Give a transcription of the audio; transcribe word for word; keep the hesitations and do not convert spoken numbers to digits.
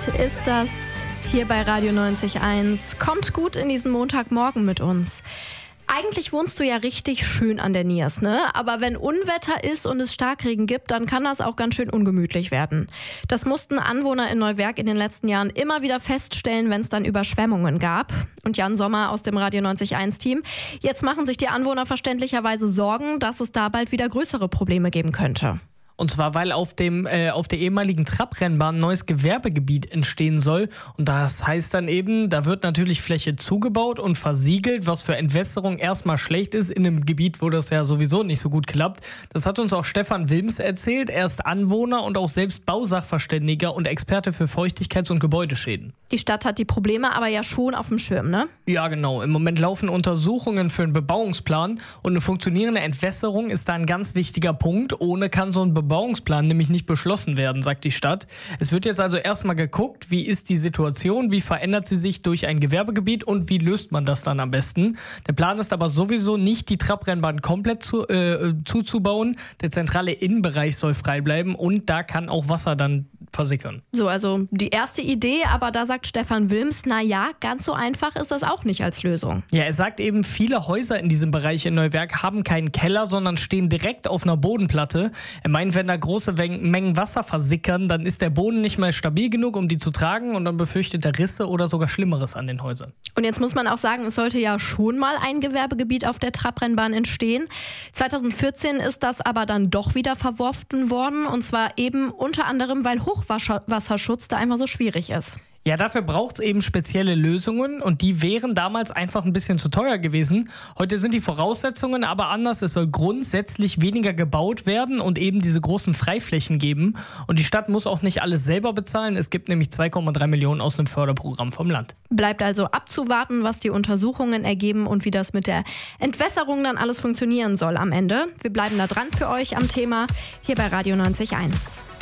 ist das hier bei Radio neunzig Komma eins. Kommt gut in diesen Montagmorgen mit uns. Eigentlich wohnst du ja richtig schön an der Niers, ne? Aber wenn Unwetter ist und es Starkregen gibt, dann kann das auch ganz schön ungemütlich werden. Das mussten Anwohner in Neuwerk in den letzten Jahren immer wieder feststellen, wenn es dann Überschwemmungen gab. Und Jan Sommer aus dem Radio neunzig Komma eins Team. Jetzt machen sich die Anwohner verständlicherweise Sorgen, dass es da bald wieder größere Probleme geben könnte. Und zwar, weil auf dem äh, auf der ehemaligen Trabrennbahn ein neues Gewerbegebiet entstehen soll. Und das heißt dann eben, da wird natürlich Fläche zugebaut und versiegelt, was für Entwässerung erstmal schlecht ist in einem Gebiet, wo das ja sowieso nicht so gut klappt. Das hat uns auch Stefan Wilms erzählt. Er ist Anwohner und auch selbst Bausachverständiger und Experte für Feuchtigkeits- und Gebäudeschäden. Die Stadt hat die Probleme aber ja schon auf dem Schirm, ne? Ja, genau. Im Moment laufen Untersuchungen für einen Bebauungsplan und eine funktionierende Entwässerung ist da ein ganz wichtiger Punkt. Ohne kann so ein Bebauungsplan nämlich nicht beschlossen werden, sagt die Stadt. Es wird jetzt also erstmal geguckt, wie ist die Situation, wie verändert sie sich durch ein Gewerbegebiet und wie löst man das dann am besten. Der Plan ist aber sowieso nicht, die Trabrennbahn komplett zu, äh, zuzubauen. Der zentrale Innenbereich soll frei bleiben und da kann auch Wasser dann versickern. So, also die erste Idee, aber da sagt Stefan Wilms, na ja, ganz so einfach ist das auch nicht als Lösung. Ja, er sagt eben, viele Häuser in diesem Bereich in Neuwerk haben keinen Keller, sondern stehen direkt auf einer Bodenplatte. Er meint, wenn da große Mengen Wasser versickern, dann ist der Boden nicht mehr stabil genug, um die zu tragen und dann befürchtet er Risse oder sogar Schlimmeres an den Häusern. Und jetzt muss man auch sagen, es sollte ja schon mal ein Gewerbegebiet auf der Trabrennbahn entstehen. zweitausendvierzehn ist das aber dann doch wieder verworfen worden und zwar eben unter anderem, weil Hochwasserschutz da einfach so schwierig ist. Ja, dafür braucht es eben spezielle Lösungen und die wären damals einfach ein bisschen zu teuer gewesen. Heute sind die Voraussetzungen aber anders. Es soll grundsätzlich weniger gebaut werden und eben diese großen Freiflächen geben. Und die Stadt muss auch nicht alles selber bezahlen. Es gibt nämlich zwei Komma drei Millionen aus einem Förderprogramm vom Land. Bleibt also abzuwarten, was die Untersuchungen ergeben und wie das mit der Entwässerung dann alles funktionieren soll am Ende. Wir bleiben da dran für euch am Thema hier bei Radio neunzig Komma eins.